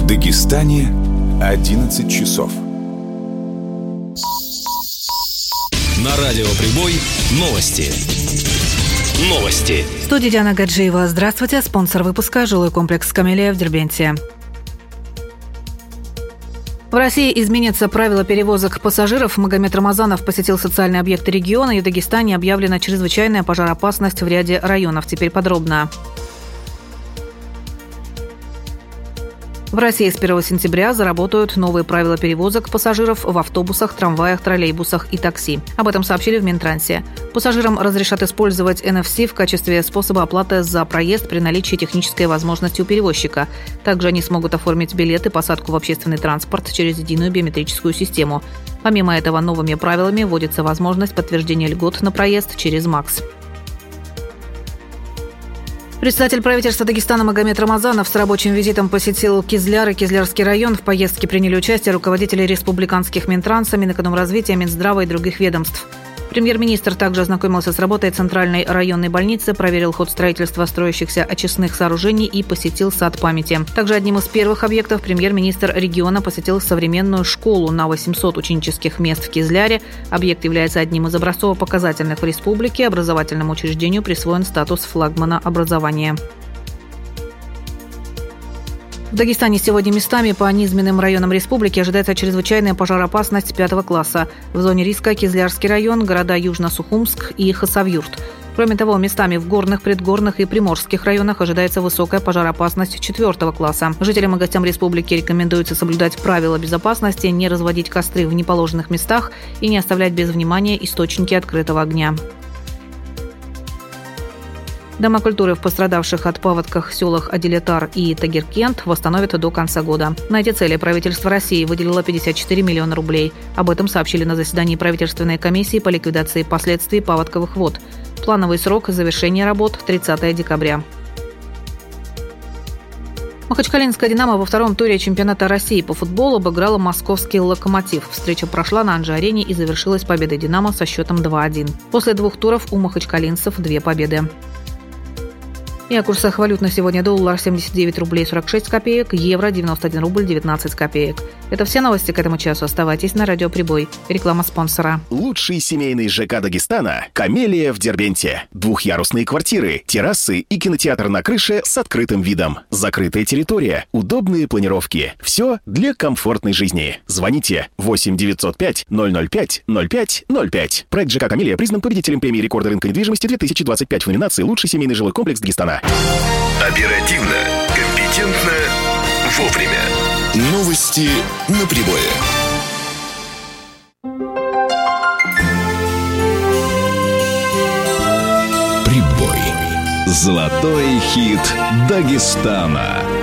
В Дагестане 11 часов. На радио Прибой новости. В студии Диана Гаджиева. Здравствуйте. Спонсор выпуска — жилой комплекс «Камелия» в Дербенте. В России изменятся правила перевозок пассажиров. Магомед Рамазанов посетил социальные объекты региона, и в Дагестане объявлена чрезвычайная пожароопасность в ряде районов. Теперь подробно. В России с 1 сентября заработают новые правила перевозок пассажиров в автобусах, трамваях, троллейбусах и такси. Об этом сообщили в Минтрансе. Пассажирам разрешат использовать NFC в качестве способа оплаты за проезд при наличии технической возможности у перевозчика. Также они смогут оформить билеты, посадку в общественный транспорт через единую биометрическую систему. Помимо этого, новыми правилами вводится возможность подтверждения льгот на проезд через МАКС. Председатель правительства Дагестана Магомед Рамазанов с рабочим визитом посетил Кизляр и Кизлярский район. В поездке приняли участие руководители республиканских Минтранса, Минэкономразвития, Минздрава и других ведомств. Премьер-министр также ознакомился с работой Центральной районной больницы, проверил ход строительства строящихся очистных сооружений и посетил сад памяти. Также одним из первых объектов премьер-министр региона посетил современную школу на 800 ученических мест в Кизляре. Объект является одним из образцово-показательных в республике. Образовательному учреждению присвоен статус флагмана образования. В Дагестане сегодня местами по низменным районам республики ожидается чрезвычайная пожароопасность 5 класса. В зоне риска Кизлярский район, города Южно-Сухумск и Хасавюрт. Кроме того, местами в горных, предгорных и приморских районах ожидается высокая пожароопасность 4 класса. Жителям и гостям республики рекомендуется соблюдать правила безопасности, не разводить костры в неположенных местах и не оставлять без внимания источники открытого огня. Дома культуры в пострадавших от паводках селах Адилетар и Тагиркент восстановят до конца года. На эти цели правительство России выделило 54 миллиона рублей. Об этом сообщили на заседании правительственной комиссии по ликвидации последствий паводковых вод. Плановый срок завершения работ – 30 декабря. Махачкалинская «Динамо» во втором туре чемпионата России по футболу обыграла московский «Локомотив». Встреча прошла на Анжи-арене и завершилась победой «Динамо» со счетом 2-1. После 2 туров у махачкалинцев 2 победы. И о курсах валют на сегодня: доллар 79 рублей 46 копеек, евро 91 рубль 19 копеек. Это все новости к этому часу. Оставайтесь на радио Прибой. Реклама спонсора. Лучший семейный ЖК Дагестана — «Камелия» в Дербенте. Двухъярусные квартиры, террасы и кинотеатр на крыше с открытым видом. Закрытая территория, удобные планировки. Все для комфортной жизни. Звоните 8 905 005 05 05. Проект ЖК «Камелия» признан победителем премии «Рекорды рынка недвижимости» 2025 в номинации «Лучший семейный жилой комплекс Дагестана». Оперативно, компетентно, вовремя. Новости на Прибое. Прибой. Золотой хит Дагестана.